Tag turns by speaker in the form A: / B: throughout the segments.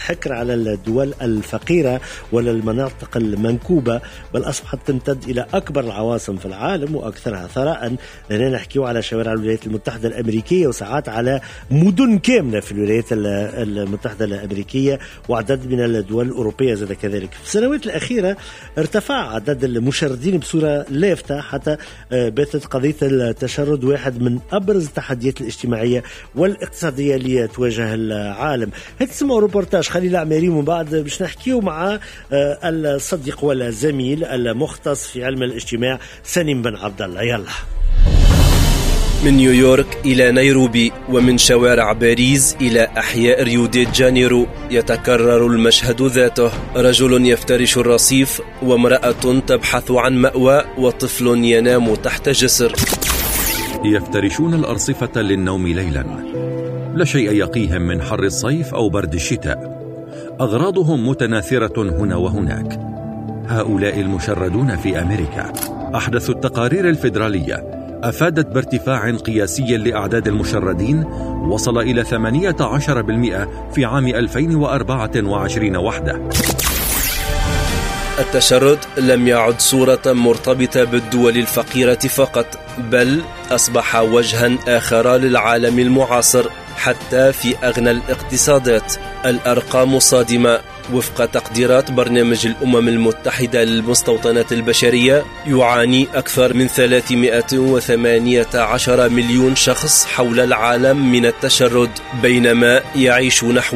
A: حكر على الدول الفقيرة ولا المناطق المنكوبة، بل أصبحت تمتد إلى أكبر العواصم في العالم وأكثرها ثراء. لأننا نحكيو على شوارع الولايات المتحدة الأمريكية وساعات على مدن كاملة في الولايات المتحدة الأمريكية وعدد من الدول الأوروبية زاد كذلك. في السنوات الأخيرة ارتفع عدد المشردين بصورة لافتة، حتى باتت قضية التشرد واحد من أبرز التحديات الاجتماعية والاقتصادية اللي تواجه العالم. هذا اسمه روبورتاج خليل عميري، ومن بعد باش نحكيو مع الصديق والزميل المختص في علم الاجتماع سليم بن عبد الله. يلا.
B: من نيويورك إلى نيروبي، ومن شوارع باريس إلى أحياء ريو دي جانيرو، يتكرر المشهد ذاته: رجل يفترش الرصيف، وامرأة تبحث عن مأوى، وطفل ينام تحت جسر.
C: يفترشون الأرصفة للنوم ليلا، لا شيء يقيهم من حر الصيف أو برد الشتاء. أغراضهم متناثرة هنا وهناك. هؤلاء المشردون في أمريكا. أحدث التقارير الفيدرالية أفادت بارتفاع قياسي لأعداد المشردين وصل إلى 18% في عام 2024 وحده.
B: التشرد لم يعد صورة مرتبطة بالدول الفقيرة فقط، بل أصبح وجها آخر للعالم المعاصر حتى في أغنى الاقتصادات. الأرقام صادمة. وفق تقديرات برنامج الأمم المتحدة للمستوطنات البشرية، يعاني أكثر من 318 مليون شخص حول العالم من التشرد، بينما يعيش نحو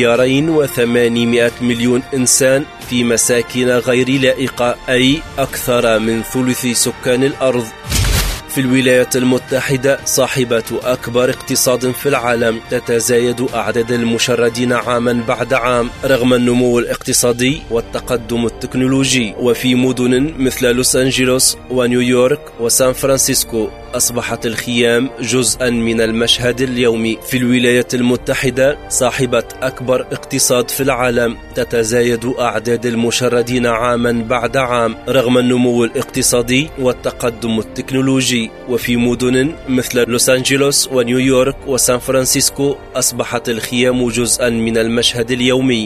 B: 2.8 مليار إنسان في مساكن غير لائقة، أي أكثر من ثلث سكان الأرض. في الولايات المتحدة صاحبة أكبر اقتصاد في العالم، تتزايد أعداد المشردين عاما بعد عام رغم النمو الاقتصادي والتقدم التكنولوجي. وفي مدن مثل لوس أنجلوس ونيويورك وسان فرانسيسكو أصبحت الخيام جزءا من المشهد اليومي. في الولايات المتحدة صاحبة أكبر اقتصاد في العالم، تتزايد أعداد المشردين عاما بعد عام رغم النمو الاقتصادي والتقدم التكنولوجي. وفي مدن مثل لوس أنجلوس ونيويورك وسان فرانسيسكو أصبحت الخيام جزءا من المشهد اليومي.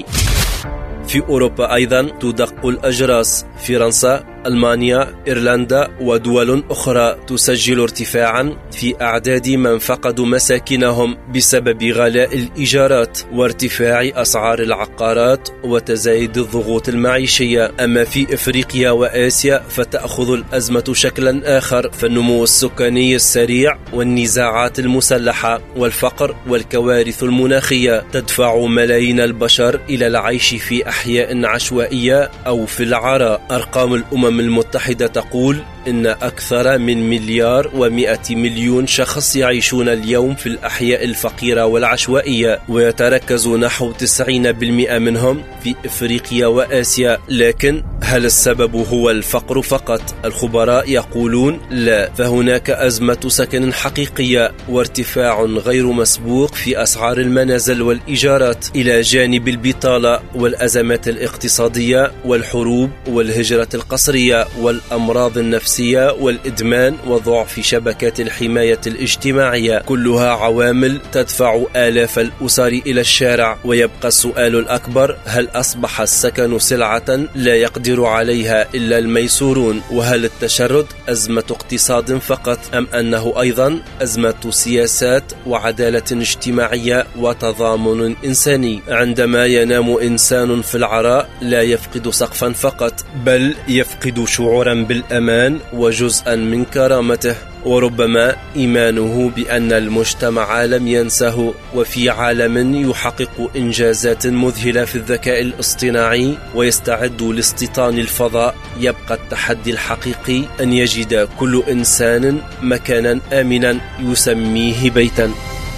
B: في أوروبا أيضا تدق الأجراس. فرنسا، ألمانيا، إيرلندا ودول أخرى تسجل ارتفاعا في أعداد من فقدوا مساكنهم بسبب غلاء الإيجارات وارتفاع أسعار العقارات وتزايد الضغوط المعيشية. أما في إفريقيا وآسيا فتأخذ الأزمة شكلا آخر، فالنمو السكاني السريع والنزاعات المسلحة والفقر والكوارث المناخية تدفع ملايين البشر إلى العيش في أحياء عشوائية أو في العراء. أرقام الأمم المتحدة تقول إن أكثر من 1.1 مليار شخص يعيشون اليوم في الأحياء الفقيرة والعشوائية، ويتركز نحو 90% منهم في إفريقيا وآسيا. لكن هل السبب هو الفقر فقط؟ الخبراء يقولون لا، فهناك أزمة سكن حقيقية وارتفاع غير مسبوق في أسعار المنازل والإيجارات، إلى جانب البطالة والأزمات الاقتصادية والحروب والهجرة القسرية والأمراض النفسية والإدمان وضعف شبكات الحماية الاجتماعية، كلها عوامل تدفع آلاف الأسر إلى الشارع. ويبقى السؤال الأكبر: هل أصبح السكن سلعة لا يقدر عليها إلا الميسورون؟ وهل التشرد أزمة اقتصاد فقط، أم أنه أيضا أزمة سياسات وعدالة اجتماعية وتضامن إنساني؟ عندما ينام إنسان في العراء لا يفقد سقفا فقط، بل يفقد شعورا بالأمان وجزءا من كرامته، وربما إيمانه بأن المجتمع لم ينسه. وفي عالم يحقق إنجازات مذهلة في الذكاء الاصطناعي ويستعد لاستيطان الفضاء، يبقى التحدي الحقيقي أن يجد كل إنسان مكانا آمنا يسميه بيتا.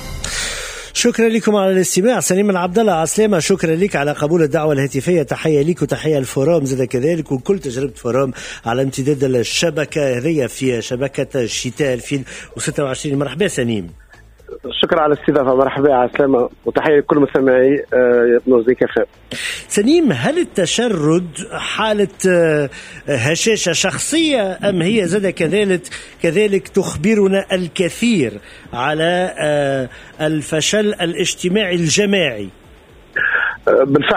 A: شكرا لكم على الاستماع. سليم عبد الله عسلامة، شكرا لك على قبول الدعوة الهاتفية. تحية لك وتحية الفورام زاد كذلك، وكل تجربة فورام على امتداد الشبكة هذه في شبكة الشتاء 2026. مرحبا سليم.
D: شكرا على الاستضافة. مرحبا عسلامة، وتحية لكل مستمعي نوزيك خير.
A: سليم، هل التشرد حالة هشاشة شخصية أم هي زاد كذلك تخبرنا الكثير على الفشل الاجتماعي الجماعي؟
D: بالفعل